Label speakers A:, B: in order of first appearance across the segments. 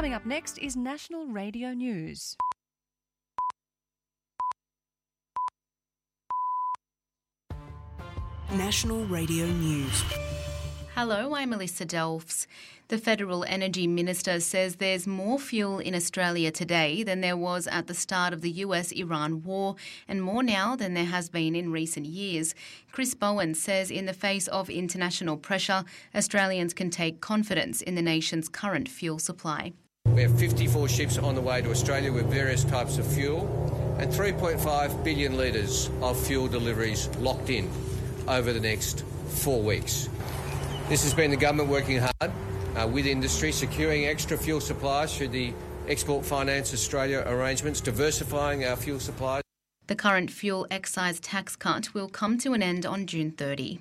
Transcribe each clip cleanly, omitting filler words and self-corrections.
A: Coming up next is National Radio News.
B: National Radio News.
C: Hello, I'm Melissa Delfs. The Federal Energy Minister says there's more fuel in Australia today than there was at the start of the US-Iran war, and more now than there has been in recent years. Chris Bowen says in the face of international pressure, Australians can take confidence in the nation's current fuel supply.
D: We have 54 ships on the way to Australia with various types of fuel and 3.5 billion litres of fuel deliveries locked in over the next 4 weeks. This has been the government working hard with industry, securing extra fuel supplies through the Export Finance Australia arrangements, diversifying our fuel supplies.
C: The current fuel excise tax cut will come to an end on June 30.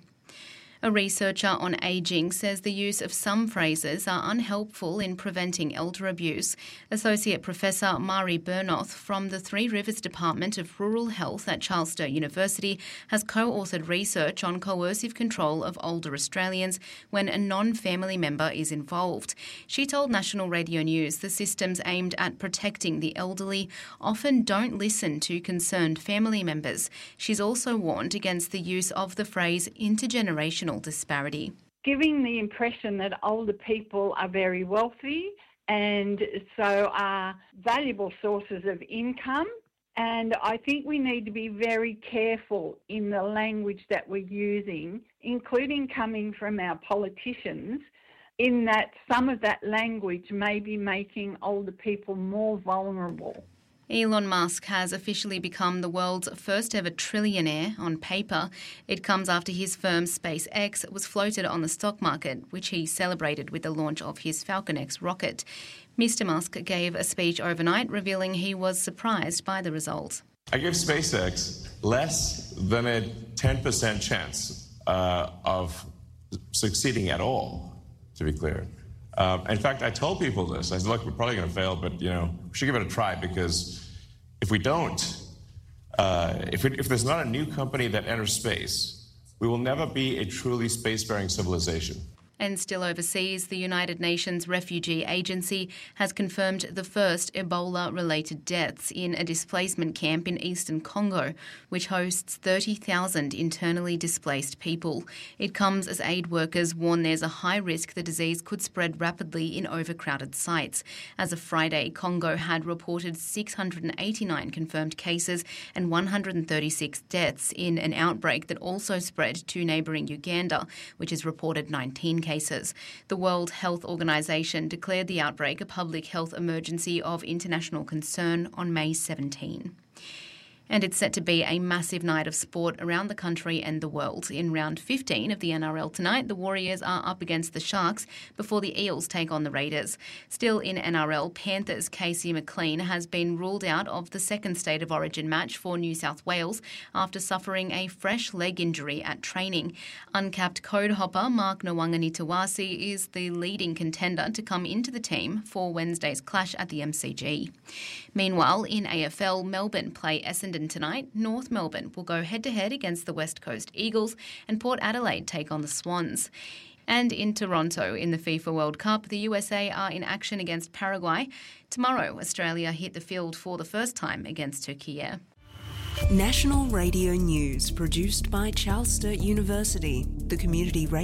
C: A researcher on ageing says the use of some phrases are unhelpful in preventing elder abuse. Associate Professor Mari Bernoth from the Three Rivers Department of Rural Health at Charles Sturt University has co-authored research on coercive control of older Australians when a non-family member is involved. She told National Radio News the systems aimed at protecting the elderly often don't listen to concerned family members. She's also warned against the use of the phrase intergenerational disparity.
E: Giving the impression that older people are very wealthy and so are valuable sources of income. And I think we need to be very careful in the language that we're using, including coming from our politicians, in that some of that language may be making older people more vulnerable.
C: Elon Musk has officially become the world's first ever trillionaire on paper. It comes after his firm SpaceX was floated on the stock market, which he celebrated with the launch of his Falcon X rocket. Mr. Musk gave a speech overnight revealing he was surprised by the result.
F: I give SpaceX less than a 10% chance of succeeding at all, to be clear. In fact, I told people this. I said, look, we're probably going to fail, but, we should give it a try, because if we don't, if there's not a new company that enters space, we will never be a truly spacefaring civilization.
C: And still overseas, the United Nations Refugee Agency has confirmed the first Ebola-related deaths in a displacement camp in eastern Congo, which hosts 30,000 internally displaced people. It comes as aid workers warn there's a high risk the disease could spread rapidly in overcrowded sites. As of Friday, Congo had reported 689 confirmed cases and 136 deaths in an outbreak that also spread to neighbouring Uganda, which has reported 19 cases. The World Health Organization declared the outbreak a public health emergency of international concern on May 17. And it's set to be a massive night of sport around the country and the world. In round 15 of the NRL tonight, the Warriors are up against the Sharks before the Eels take on the Raiders. Still in NRL, Panthers' Casey McLean has been ruled out of the second State of Origin match for New South Wales after suffering a fresh leg injury at training. Uncapped code hopper Mark Nwanganitawasi is the leading contender to come into the team for Wednesday's clash at the MCG. Meanwhile, in AFL, Melbourne play Essendon tonight. North Melbourne will go head-to-head against the West Coast Eagles, and Port Adelaide take on the Swans. And in Toronto, in the FIFA World Cup, the USA are in action against Paraguay. Tomorrow, Australia hit the field for the first time against Turkey.
B: National Radio News, produced by Charles Sturt University, the community radio